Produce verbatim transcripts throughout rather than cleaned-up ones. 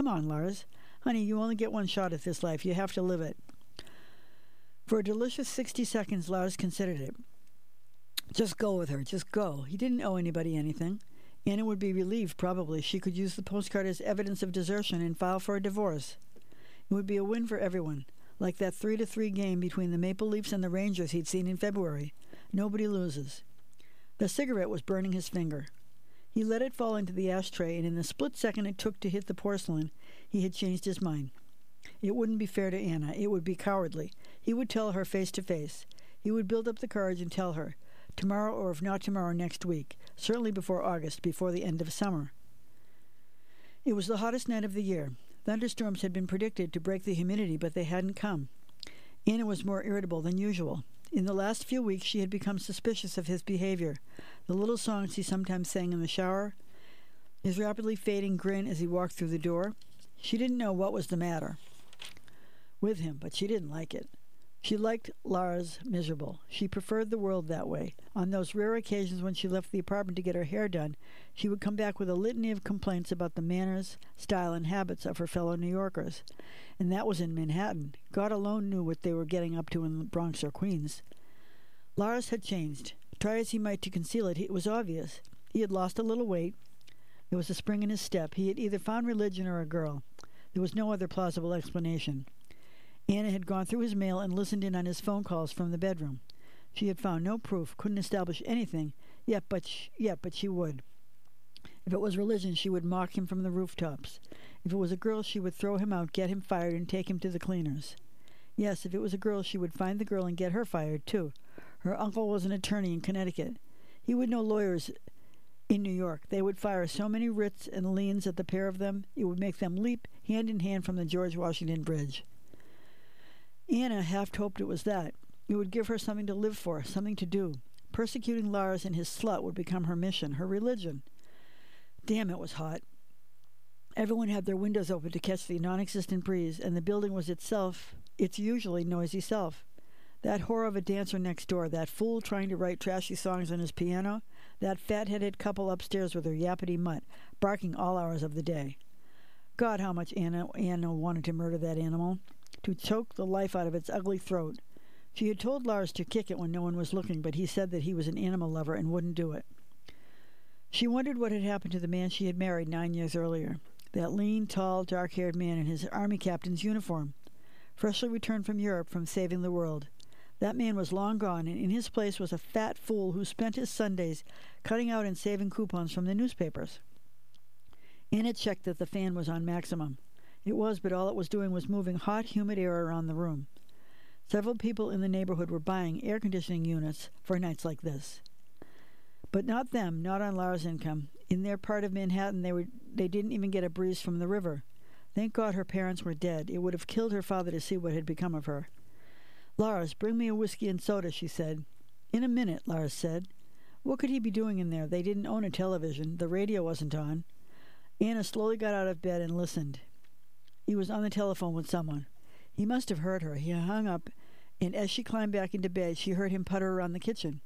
Come on, Lars. Honey, you only get one shot at this life. You have to live it. For a delicious sixty seconds, Lars considered it. Just go with her. Just go. He didn't owe anybody anything. Anna would be relieved, probably. She could use the postcard as evidence of desertion and file for a divorce. It would be a win for everyone, like that three to three game between the Maple Leafs and the Rangers he'd seen in February. Nobody loses. The cigarette was burning his finger. He let it fall into the ashtray, and in the split second it took to hit the porcelain, he had changed his mind. It wouldn't be fair to Anna. It would be cowardly. He would tell her face to face. He would build up the courage and tell her, tomorrow, or if not tomorrow, next week, certainly before August, before the end of summer. It was the hottest night of the year. Thunderstorms had been predicted to break the humidity, but they hadn't come. Anna was more irritable than usual. In the last few weeks she had become suspicious of his behavior, the little songs he sometimes sang in the shower, his rapidly fading grin as he walked through the door. She didn't know what was the matter with him, but she didn't like it. She liked Lars miserable. She preferred the world that way. On those rare occasions when she left the apartment to get her hair done, she would come back with a litany of complaints about the manners, style, and habits of her fellow New Yorkers. And that was in Manhattan. God alone knew what they were getting up to in the Bronx or Queens. Lars had changed. Try as he might to conceal it, it was obvious. He had lost a little weight. There was a spring in his step. He had either found religion or a girl. There was no other plausible explanation. Anna had gone through his mail and listened in on his phone calls from the bedroom. She had found no proof, couldn't establish anything, yet but, sh- yet but she would. If it was religion, she would mock him from the rooftops. If it was a girl, she would throw him out, get him fired, and take him to the cleaners. Yes, if it was a girl, she would find the girl and get her fired, too. Her uncle was an attorney in Connecticut. He would know lawyers in New York. They would fire so many writs and liens at the pair of them, it would make them leap hand in hand from the George Washington Bridge. Anna half hoped it was that. It would give her something to live for, something to do. Persecuting Lars and his slut would become her mission, her religion. Damn, it was hot. Everyone had their windows open to catch the non-existent breeze, and the building was itself, its usually noisy self. That whore of a dancer next door, that fool trying to write trashy songs on his piano, that fat-headed couple upstairs with her yappity mutt, barking all hours of the day. God, how much Anna, Anna wanted to murder that animal, to choke the life out of its ugly throat. She had told Lars to kick it when no one was looking, but he said that he was an animal lover and wouldn't do it. She wondered what had happened to the man she had married nine years earlier, that lean, tall, dark-haired man in his army captain's uniform, freshly returned from Europe from saving the world. That man was long gone, and in his place was a fat fool who spent his Sundays cutting out and saving coupons from the newspapers. Anna checked that the fan was on maximum. It was, but all it was doing was moving hot, humid air around the room. Several people in the neighborhood were buying air conditioning units for nights like this. But not them, not on Lars' income. In their part of Manhattan, they were they didn't even get a breeze from the river. Thank God her parents were dead. It would have killed her father to see what had become of her. Lars, bring me a whiskey and soda, she said. In a minute, Lars said. What could he be doing in there? They didn't own a television. The radio wasn't on. Anna slowly got out of bed and listened. He was on the telephone with someone. He must have heard her. He hung up, and as she climbed back into bed, she heard him putter around the kitchen.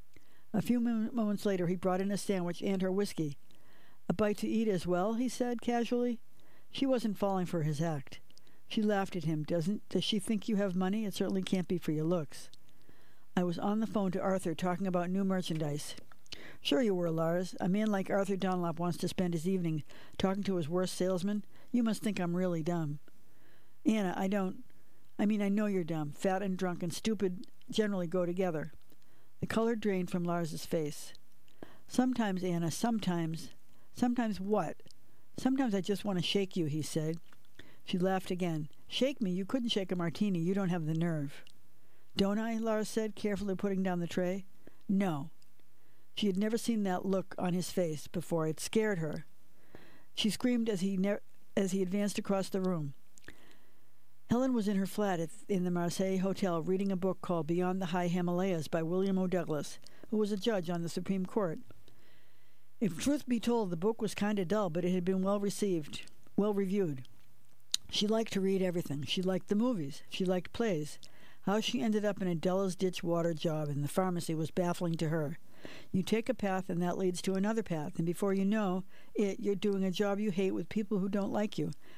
A few moments later, he brought in a sandwich and her whiskey. A bite to eat as well, he said casually. She wasn't falling for his act. She laughed at him. Doesn't does she think you have money? It certainly can't be for your looks. I was on the phone to Arthur talking about new merchandise. Sure you were, Lars. A man like Arthur Dunlop wants to spend his evening talking to his worst salesman. You must think I'm really dumb. Anna, I don't... I mean, I know you're dumb. Fat and drunk and stupid generally go together. The color drained from Lars's face. Sometimes, Anna, sometimes... Sometimes what? Sometimes I just want to shake you, he said. She laughed again. Shake me? You couldn't shake a martini. You don't have the nerve. Don't I? Lars said, carefully putting down the tray. No. She had never seen that look on his face before. It scared her. She screamed as he ne- as he advanced across the room. Helen was in her flat at, in the Marseille Hotel reading a book called Beyond the High Himalayas by William O. Douglas, who was a judge on the Supreme Court. If truth be told, the book was kind of dull, but it had been well received, well reviewed. She liked to read everything. She liked the movies. She liked plays. How she ended up in a Dulles-Ditch water job in the pharmacy was baffling to her. You take a path, and that leads to another path, and before you know it, you're doing a job you hate with people who don't like you,